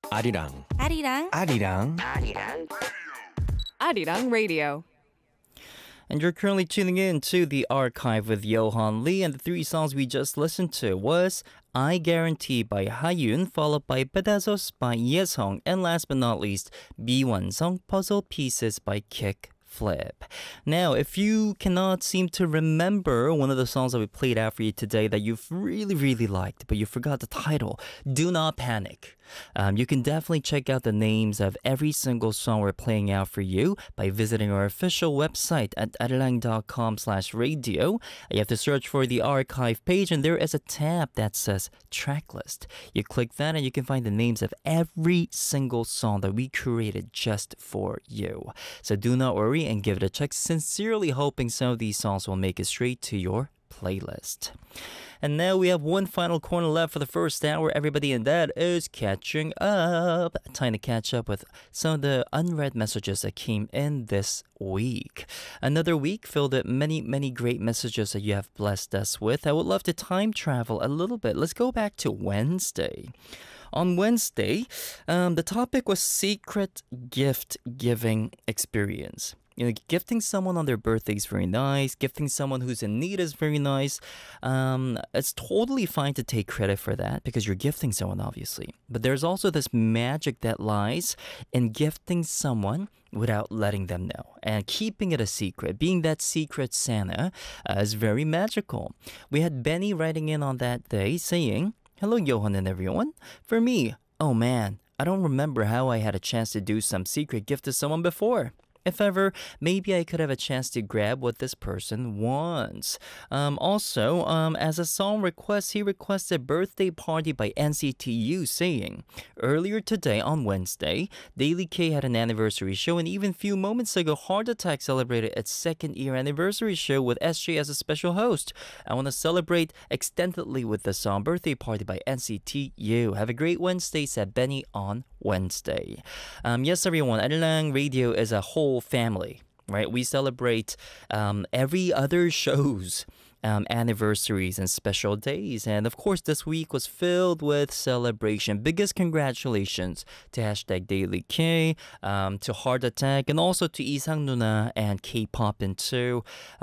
아리랑 아리랑 아리랑 Arirang Radio. And you're currently tuning in to the archive with Johan Lee, and the three songs we just listened to was I Guarantee by Hayun, followed by Pedazos by Yesong, and last but not least, B1 Song Puzzle Pieces by Kick Flip. Now, if you cannot seem to remember one of the songs that we played out for you today that you've really liked, but you forgot the title, do not panic. You can definitely check out the names of every single song we're playing out for you by visiting our official website at arirang.com/radio. You have to search for the archive page, and there is a tab that says Tracklist. You click that and you can find the names of every single song that we created just for you. So do not worry and give it a check. Sincerely hoping some of these songs will make it straight to your playlist. And now we have one final corner left for the first hour, everybody, and that is catching up. Time to catch up with some of the unread messages that came in this week. Another week filled with many great messages that you have blessed us with. I would love to time travel a little bit. Let's go back to Wednesday. On Wednesday, the topic was secret gift giving experience. You know, gifting someone on their birthday is very nice. Gifting someone who's in need is very nice. It's totally fine to take credit for that because you're gifting someone, obviously. But there's also this magic that lies in gifting someone without letting them know and keeping it a secret. Being that secret Santa is very magical. We had Benny writing in on that day saying, "Hello, Johan and everyone. For me, oh man, I don't remember how I had a chance to do some secret gift to someone before. If ever, maybe I could have a chance to grab what this person wants." Also, as a song request, he requested Birthday Party by NCTU, saying, "Earlier today on Wednesday, Daily K had an anniversary show, and even a few moments ago, Heart Attack celebrated its second-year anniversary show with SJ as a special host. I want to celebrate extendedly with the song Birthday Party by NCTU. Have a great Wednesday," said Benny on Wednesday. Yes, everyone, Arirang Radio is a whole family, right? We celebrate every other show's anniversaries and special days. And of course, this week was filled with celebration. Biggest congratulations to hashtag Daily K, to Heart Attack, and also to Isang Nuna and K-Popin too.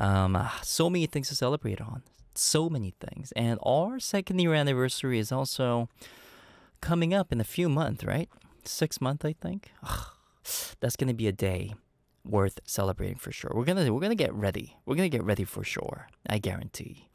So many things to celebrate on. So many things. And our second year anniversary is also coming up in a few months, right? 6 months, I think. That's gonna be a day worth celebrating for sure. We're gonna get ready. We're gonna get ready for sure. I guarantee.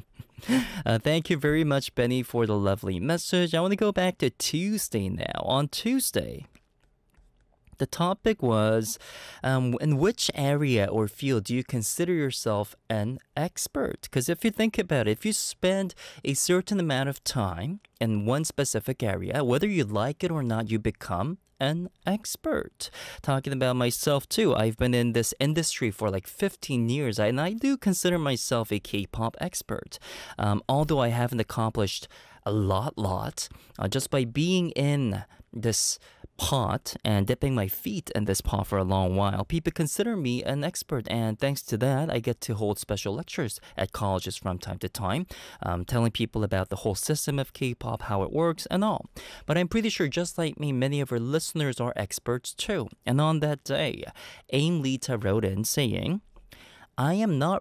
Thank you very much, Benny, for the lovely message. I want to go back to Tuesday now. On Tuesday, the topic was, in which area or field do you consider yourself an expert? Because if you think about it, if you spend a certain amount of time in one specific area, whether you like it or not, you become an expert. Talking about myself too, I've been in this industry for like 15 years, and I do consider myself a K-pop expert. Although I haven't accomplished a lot, just by being in this pot and dipping my feet in this pot for a long while, people consider me an expert, and thanks to that, I get to hold special lectures at colleges from time to time, telling people about the whole system of K-pop, how it works, and all. But I'm pretty sure, just like me, many of our listeners are experts too. And on that day, Aim Lita wrote in saying, "I am not